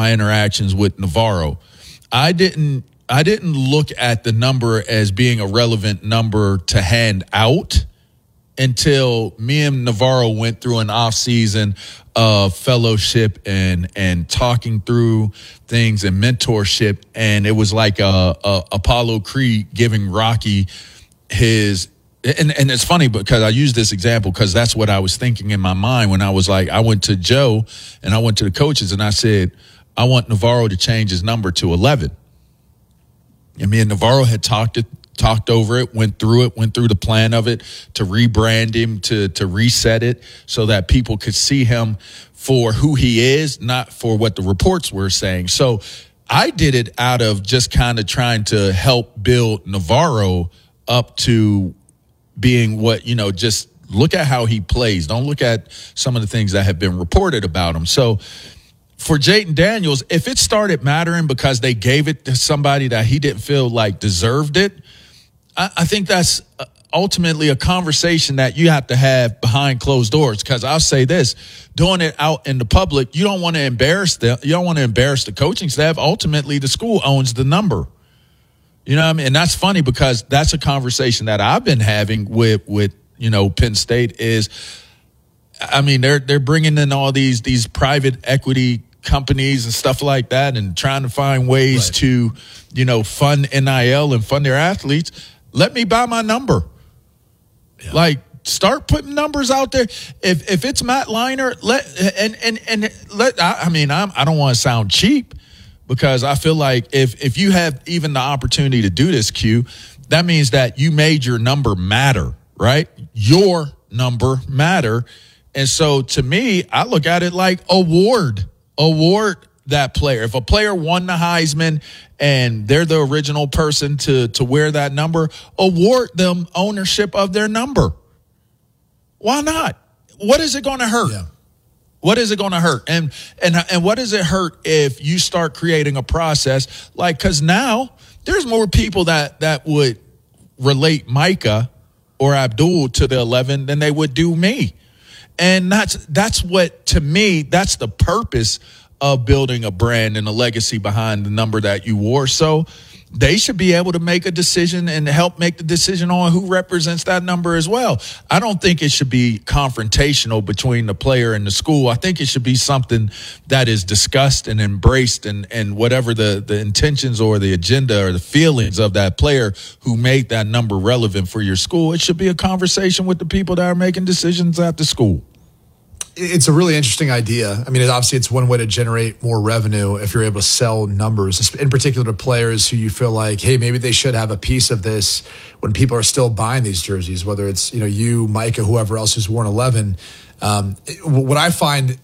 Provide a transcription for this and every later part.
my interactions with Navarro, I didn't look at the number as being a relevant number to hand out until me and Navarro went through an off season of fellowship and talking through things and mentorship. And it was like Apollo Creed giving Rocky his, and it's funny because I use this example because that's what I was thinking in my mind when I was like, I went to Joe and I went to the coaches and I said, I want Navarro to change his number to 11. And me and Navarro had talked over it, went through the plan of it to rebrand him, to reset it so that people could see him for who he is, not for what the reports were saying. So I did it out of just kind of trying to help build Navarro up to being what, just look at how he plays. Don't look at some of the things that have been reported about him. So for Jayden Daniels, if it started mattering because they gave it to somebody that he didn't feel like deserved it, I think that's ultimately a conversation that you have to have behind closed doors. Because I'll say this, doing it out in the public, you don't want to embarrass them. You don't want to embarrass the coaching staff. Ultimately, the school owns the number. You know what I mean? And that's funny because that's a conversation that I've been having with Penn State is, I mean, they're bringing in all these private equity companies and stuff like that and trying to find ways to, fund NIL and fund their athletes. Let me buy my number. Yeah. Like, start putting numbers out there. If it's Matt Leinart, I don't want to sound cheap because I feel like if you have even the opportunity to do this, Q, that means that you made your number matter, right? Your number matter. And so to me, I look at it like award that player. If a player won the Heisman and they're the original person to wear that number, award them ownership of their number. Why not? What is it going to hurt? Yeah. What is it going to hurt? And what does it hurt if you start creating a process like, because now there's more people that would relate Micah or Abdul to the 11 than they would do me. And that's what, to me, that's the purpose of building a brand and a legacy behind the number that you wore. So they should be able to make a decision and help make the decision on who represents that number as well. I don't think it should be confrontational between the player and the school. I think it should be something that is discussed and embraced and whatever the intentions or the agenda or the feelings of that player who made that number relevant for your school. It should be a conversation with the people that are making decisions at the school. It's a really interesting idea. I mean, obviously, it's one way to generate more revenue if you're able to sell numbers, in particular to players who you feel like, hey, maybe they should have a piece of this when people are still buying these jerseys, whether it's, you, Micah, whoever else who's worn 11. What I find,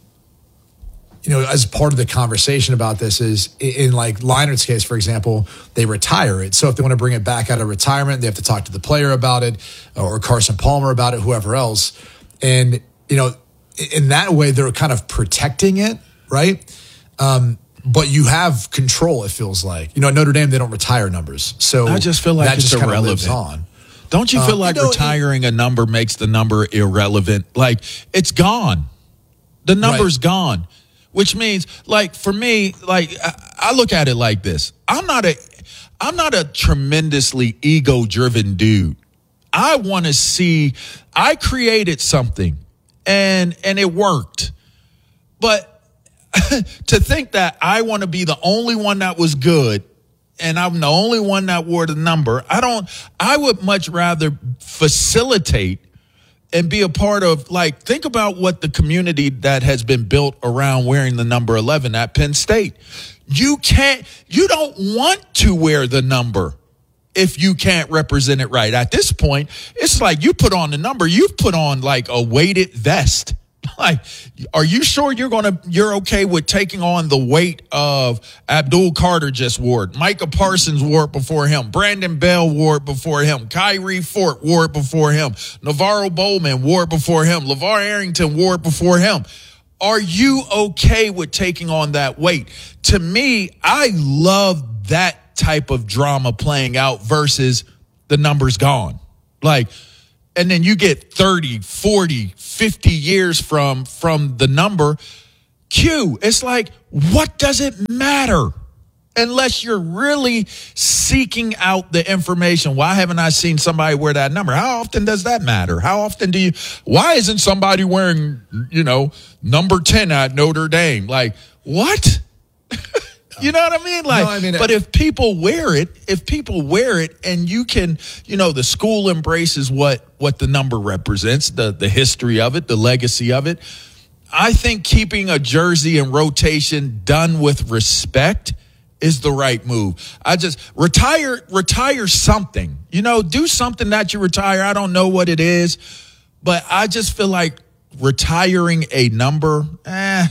as part of the conversation about this is in like Leinart's case, for example, they retire it. So if they want to bring it back out of retirement, they have to talk to the player about it or Carson Palmer about it, whoever else. And, in that way, they're kind of protecting it, right? But you have control, it feels like. At Notre Dame, they don't retire numbers. So I just feel like that it's just kind of irrelevant. lives on. Don't you feel like retiring a number makes the number irrelevant? Like, it's gone. The number's gone. Which means, like, for me, like, I look at it like this. I'm not a tremendously ego-driven dude. I want to see, I created something. And it worked. But to think that I want to be the only one that was good and I'm the only one that wore the number, I would much rather facilitate and be a part of, like, think about what the community that has been built around wearing the number 11 at Penn State. You don't want to wear the number if you can't represent it right. At this point, it's like you put on the number, you've put on like a weighted vest. Like, are you sure you're okay with taking on the weight of Abdul Carter just wore it, Micah Parsons wore it before him, Brandon Bell wore it before him, Kyrie Fort wore it before him, Navarro Bowman wore it before him, LeVar Arrington wore it before him. Are you okay with taking on that weight? To me, I love that type of drama playing out versus the number's gone. Like, and then you get 30, 40, 50 years from the number. Q, it's like, what does it matter? Unless you're really seeking out the information. Why haven't I seen somebody wear that number? How often does that matter? How often why isn't somebody wearing, number 10 at Notre Dame? Like, what? You know what I mean? But if people wear it and you can, the school embraces what the number represents, the history of it, the legacy of it. I think keeping a jersey in rotation done with respect is the right move. I just retire something, do something that you retire. I don't know what it is, but I just feel like retiring a number, I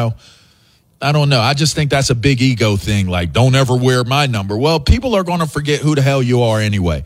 don't know. I just think that's a big ego thing. Like, don't ever wear my number. Well, people are going to forget who the hell you are anyway.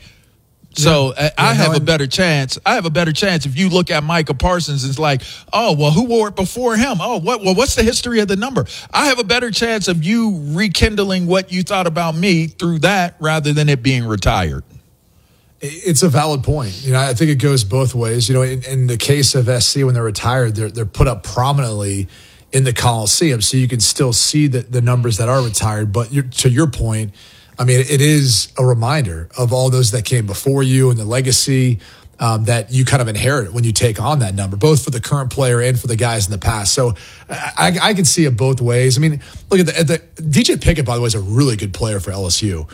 So I have a better chance. I have a better chance if you look at Micah Parsons. It's like, oh, well, who wore it before him? Oh, what's the history of the number? I have a better chance of you rekindling what you thought about me through that rather than it being retired. It's a valid point. I think it goes both ways. In the case of SC, when they're retired, they're put up prominently in the Coliseum, so you can still see the numbers that are retired. But to your point, I mean, it is a reminder of all those that came before you and the legacy that you kind of inherit when you take on that number, both for the current player and for the guys in the past. So I can see it both ways. I mean, look at the DJ Pickett, by the way, is a really good player for LSU.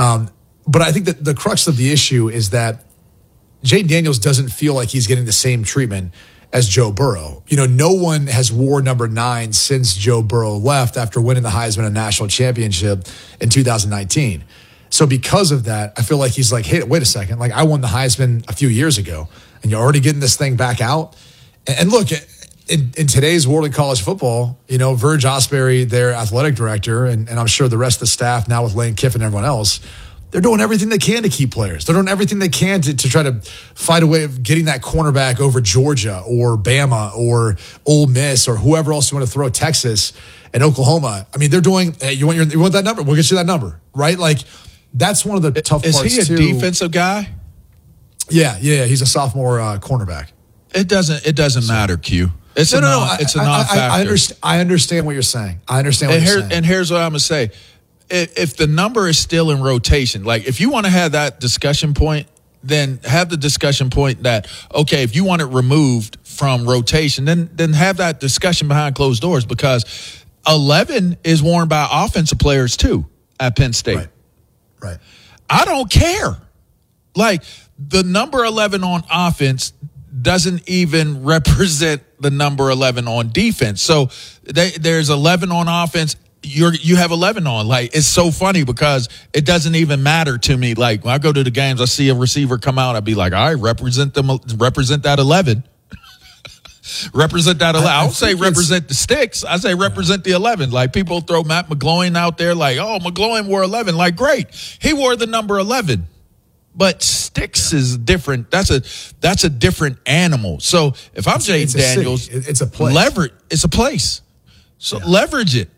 But I think that the crux of the issue is that Jayden Daniels doesn't feel like he's getting the same treatment as Joe Burrow. No one has wore number 9 since Joe Burrow left after winning the Heisman and national championship in 2019. So because of that, I feel like he's like, hey, wait a second. Like, I won the Heisman a few years ago, and you're already getting this thing back out. And look, in today's world in college football, Verge Osbury, their athletic director, and I'm sure the rest of the staff now with Lane Kiffin and everyone else, they're doing everything they can to keep players. They're doing everything they can to try to find a way of getting that cornerback over Georgia or Bama or Ole Miss or whoever else you want to throw, Texas and Oklahoma. I mean, they're doing, hey, you want that number? We'll get you that number, right? Like, that's one of the tough parts, Is he a defensive guy? Yeah. He's a sophomore cornerback. It doesn't matter, Q. It's a non-factor. I understand what you're saying. And here's what I'm going to say. If the number is still in rotation, like if you want to have that discussion point, then have the discussion point that, okay, if you want it removed from rotation, then have that discussion behind closed doors, because 11 is worn by offensive players too at Penn State. Right. I don't care. Like, the number 11 on offense doesn't even represent the number 11 on defense. So there's 11 on offense. You have 11 on. Like, it's so funny because it doesn't even matter to me. Like, when I go to the games, I see a receiver come out, I'd be like, all right, represent that 11. Represent that 11. I don't say represent the sticks. I say represent the 11. Like, people throw Matt McGloin out there like, oh, McGloin wore 11. Like, great. He wore the number 11. But sticks is different. That's a different animal. So if I'm Jayden Daniels, it's a place. It's a place. So leverage it.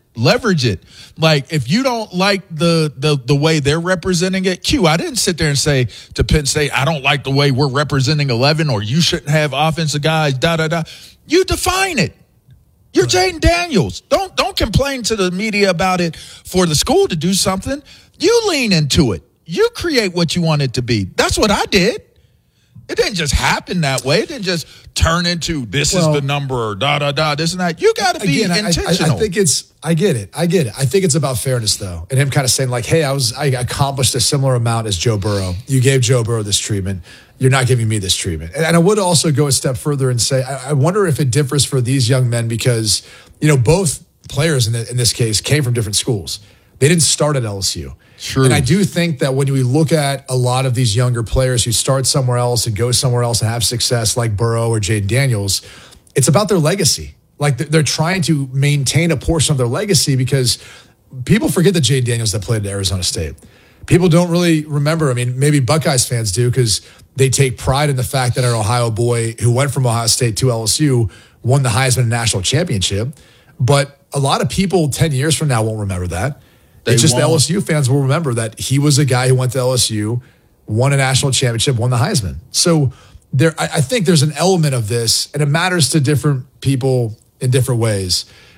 Like, if you don't like the way they're representing it, I didn't sit there and say to Penn State, I don't like the way we're representing 11, or you shouldn't have offensive guys, You define it. You're Jayden Daniels. Don't complain to the media about it for the school to do something. You lean into it. You create what you want it to be. That's what I did. It didn't just happen that way. It didn't just turn into this is the number or this and that. You got to be intentional. I get it. I think it's about fairness, though. And him kind of saying like, hey, I accomplished a similar amount as Joe Burrow. You gave Joe Burrow this treatment. You're not giving me this treatment. And I would also go a step further and say, I wonder if it differs for these young men because, both players in this case came from different schools. They didn't start at LSU. True. And I do think that when we look at a lot of these younger players who start somewhere else and go somewhere else and have success like Burrow or Jayden Daniels, it's about their legacy. Like, they're trying to maintain a portion of their legacy because people forget the Jayden Daniels that played at Arizona State. People don't really remember. I mean, maybe Buckeyes fans do because they take pride in the fact that an Ohio boy who went from Ohio State to LSU won the Heisman National Championship. But a lot of people 10 years from now won't remember that. It's just the LSU fans will remember that he was a guy who went to LSU, won a national championship, won the Heisman. So I think there's an element of this, and it matters to different people in different ways,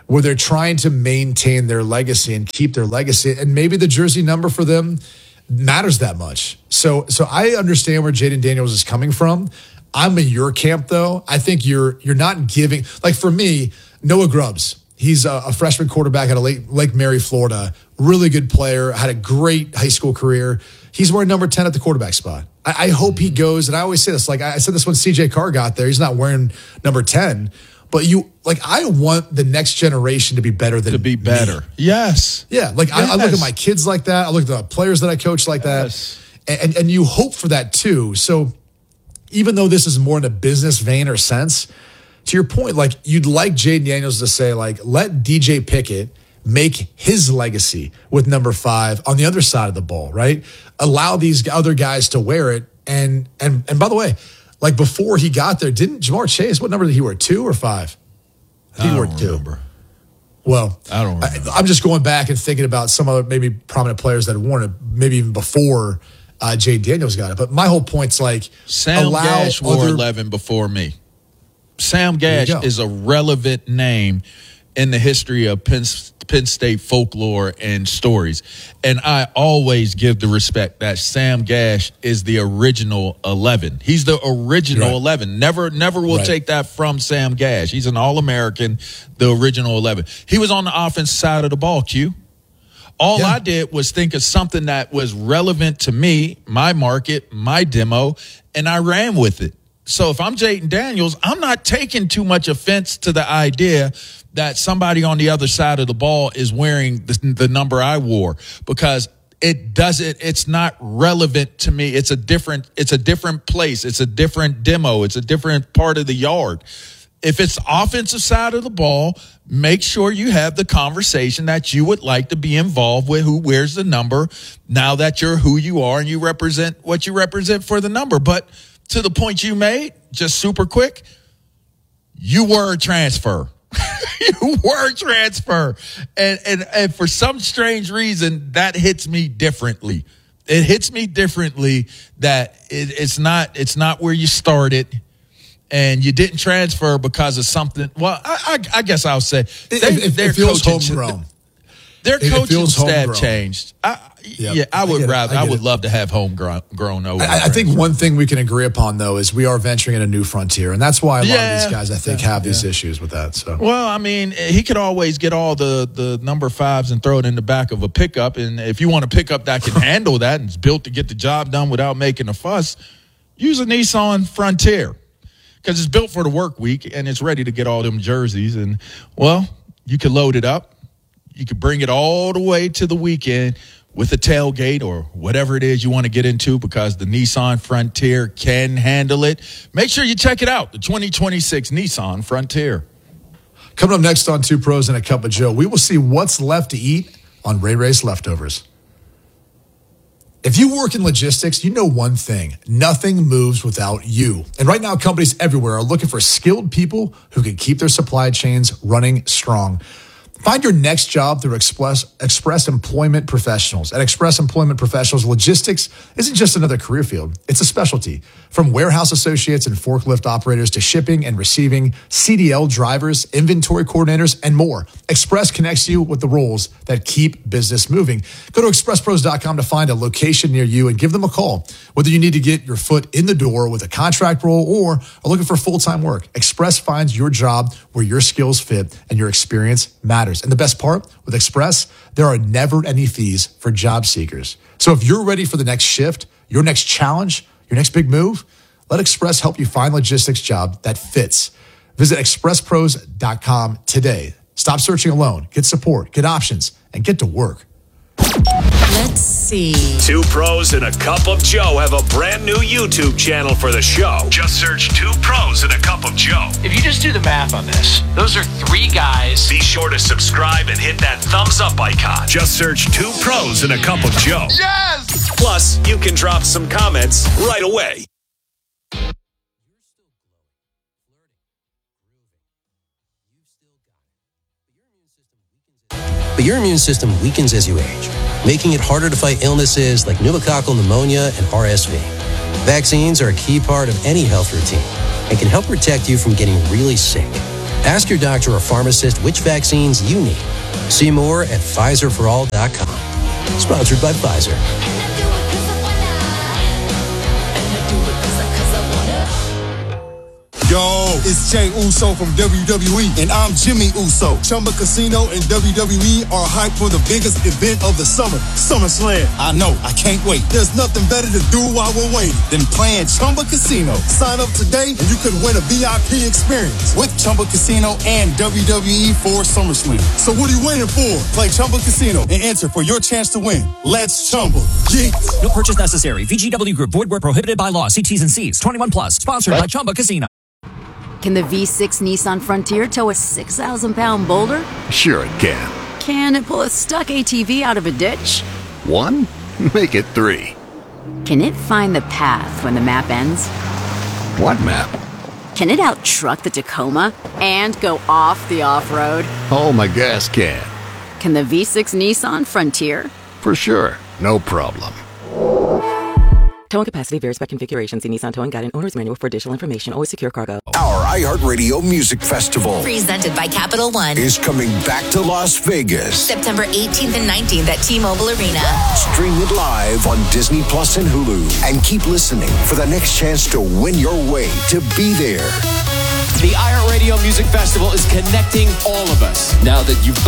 where they're trying to maintain their legacy and keep their legacy. And maybe the jersey number for them matters that much. So I understand where Jayden Daniels is coming from. I'm in your camp, though. I think you're not giving, like for me, Noah Grubbs. He's a freshman quarterback out of Lake Mary, Florida. Really good player, had a great high school career. He's wearing number 10 at the quarterback spot. I hope he goes, and I always say this, like I said this when CJ Carr got there, he's not wearing number 10, but I want the next generation to be better than me. Yes. Yeah, like yes. I look at my kids like that. I look at the players that I coach like that. And you hope for that too. So even though this is more in a business vein or sense, to your point, like you'd like Jayden Daniels to say, like, let DJ Pickett make his legacy with number 5 on the other side of the ball, right? Allow these other guys to wear it. And by the way, like before he got there, didn't Jamar Chase, what number did he wear, 2 or 5? I think he wore 2. Remember. Well, I don't remember. I'm just going back and thinking about some other maybe prominent players that had worn it, maybe even before Jayden Daniels got it. But my whole point's like, Sam Gash wore 11 before me. Sam Gash is a relevant name in the history of Penn State folklore and stories. And I always give the respect that Sam Gash is the original 11. He's the original 11. Never will take that from Sam Gash. He's an All-American, the original 11. He was on the offensive side of the ball, Q. All I did was think of something that was relevant to me, my market, my demo, and I ran with it. So if I'm Jayden Daniels, I'm not taking too much offense to the idea that somebody on the other side of the ball is wearing the number I wore, because it's not relevant to me. It's a different place. It's a different demo. It's a different part of the yard. If it's offensive side of the ball, make sure you have the conversation that you would like to be involved with, who wears the number, now that you're who you are and you represent what you represent for the number. But to the point you made, just super quick, you were a transfer. You were a transfer. And for some strange reason, that hits me differently. It hits me differently that it's not where you started, and you didn't transfer because of something. Well, I guess I'll say it feels homegrown. Their coaching staff changed. I would love to have homegrown over. I think one thing we can agree upon, though, is we are venturing in a new frontier, and that's why a lot of these guys, I think, have these issues with that. So, well, I mean, he could always get all the number 5s and throw it in the back of a pickup, and if you want a pickup that can handle that and it's built to get the job done without making a fuss, use a Nissan Frontier, because it's built for the work week and it's ready to get all them jerseys. And well, you can load it up. You could bring it all the way to the weekend with a tailgate or whatever it is you want to get into, because the Nissan Frontier can handle it. Make sure you check it out, the 2026 Nissan Frontier. Coming up next on Two Pros and a Cup of Joe, we will see what's left to eat on Ray Ray's Leftovers. If you work in logistics, you know one thing: nothing moves without you. And right now, companies everywhere are looking for skilled people who can keep their supply chains running strong. Find your next job through Express Employment Professionals. At Express Employment Professionals, logistics isn't just another career field. It's a specialty. From warehouse associates and forklift operators to shipping and receiving, CDL drivers, inventory coordinators, and more, Express connects you with the roles that keep business moving. Go to expresspros.com to find a location near you and give them a call. Whether you need to get your foot in the door with a contract role or are looking for full-time work, Express finds your job where your skills fit and your experience matters. And the best part, with Express, there are never any fees for job seekers. So if you're ready for the next shift, your next challenge, your next big move, let Express help you find a logistics job that fits. Visit expresspros.com today. Stop searching alone. Get support, get options, and get to work. Let's see. Two Pros and a Cup of Joe have a brand new YouTube channel for the show. Just search Two Pros and a Cup of Joe. If you just do the math on this, those are 3 guys. Be sure to subscribe and hit that thumbs up icon. Just search Two Pros and a Cup of Joe. Yes! Plus, you can drop some comments right away. But your immune system weakens as you age, making it harder to fight illnesses like pneumococcal pneumonia and RSV. Vaccines are a key part of any health routine and can help protect you from getting really sick. Ask your doctor or pharmacist which vaccines you need. See more at PfizerForAll.com. Sponsored by Pfizer. Yo, it's Jay Uso from WWE, and I'm Jimmy Uso. Chumba Casino and WWE are hyped for the biggest event of the summer, SummerSlam. I know, I can't wait. There's nothing better to do while we're waiting than playing Chumba Casino. Sign up today and you could win a VIP experience with Chumba Casino and WWE for SummerSlam. So what are you waiting for? Play Chumba Casino and enter for your chance to win. Let's Chumba. Yeah. No purchase necessary. VGW Group. Void where prohibited by law. See T's and C's. 21 plus. Sponsored by Chumba Casino. Can the V6 Nissan Frontier tow a 6,000-pound boulder? Sure it can. Can it pull a stuck ATV out of a ditch? 1? Make it 3. Can it find the path when the map ends? What map? Can it out-truck the Tacoma and go off the off-road? Oh, my gas can. Can the V6 Nissan Frontier? For sure. No problem. Towing capacity varies by configuration. See Nissan Towing Guide and Owner's Manual for additional information. Always secure cargo. Our iHeartRadio Music Festival, presented by Capital One, is coming back to Las Vegas. September 18th and 19th at T-Mobile Arena. Stream it live on Disney Plus and Hulu. And keep listening for the next chance to win your way to be there. The iHeartRadio Music Festival is connecting all of us. Now that you've